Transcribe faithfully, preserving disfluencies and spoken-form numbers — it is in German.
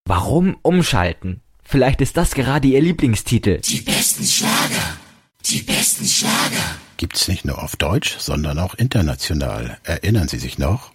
Warum umschalten? Vielleicht ist das gerade Ihr Lieblingstitel. Die besten Schlager. Die besten Schlager. Gibt's nicht nur auf Deutsch, sondern auch international. Erinnern Sie sich noch?